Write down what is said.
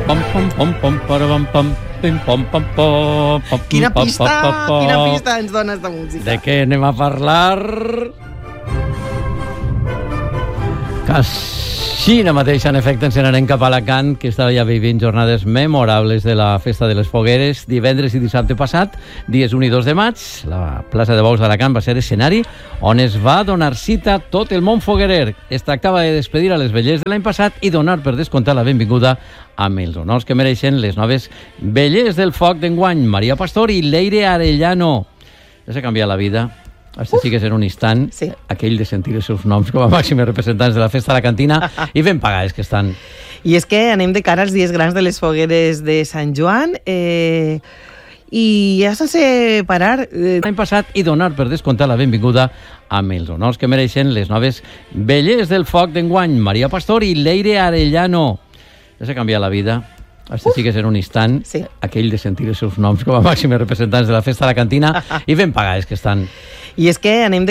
Quina pista ens dones de música. De què anem a parlar? Així mateix, en efecte, ens n'anem cap a Alacant, que estava ja vivint jornades memorables de la Festa de les Fogueres. Divendres i dissabte passat, dies 1 i 2 de maig, la plaça de Bous d'Alacant va ser escenari on es va donar cita tot el món foguerer. Es tractava de despedir a les vellers de l'any passat i donar per descomptat la benvinguda amb els honors que mereixen les noves vellers del foc d'enguany, Maria Pastor i Leire Arellano. Ja s'ha canviat la vida. Este sí que és en un instant, sí. Aquell de sentir els seus noms com a màxims representants de la festa alacantina i ben pagades que estan. I és que anem de cara als dies grans de les fogueres de Sant Joan i ja sense parar... L'any passat i donar per descomptar la benvinguda amb els honors que mereixen les noves vellers del foc d'enguany, Maria Pastor i Leire Arellano. Ja s'ha canviat la vida. Este sí que és en un instant, sí. Aquell de sentir els seus noms com a màxims representants de la festa alacantina i ben pagades que estan. I és que anem de